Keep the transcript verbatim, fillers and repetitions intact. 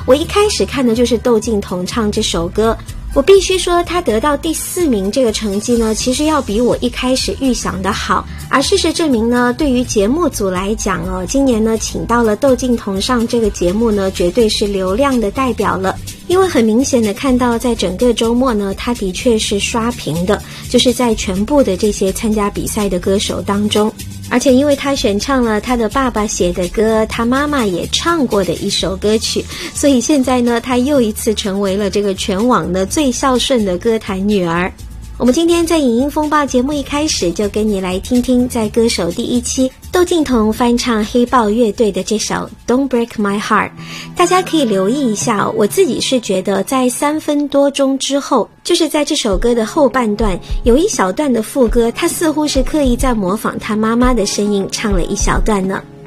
我一开始看的就是窦靖童唱这首歌，我必须说他得到第四名这个成绩呢，其实要比我一开始预想的好。而事实证明呢，对于节目组来讲哦，今年呢请到了窦靖童上这个节目呢，绝对是流量的代表了。因为很明显的看到在整个周末呢，他的确是刷屏的，就是在全部的这些参加比赛的歌手当中。而且因为他选唱了他的爸爸写的歌，他妈妈也唱过的一首歌曲，所以现在呢，他又一次成为了这个全网的最孝顺的歌坛女儿。我们今天在影音风暴节目一开始就跟你来听听，在歌手第一期窦靖童翻唱黑豹乐队的这首 Don't Break My Heart。 大家可以留意一下哦，我自己是觉得在三分多钟之后，就是在这首歌的后半段有一小段的副歌，他似乎是刻意在模仿他妈妈的声音唱了一小段呢。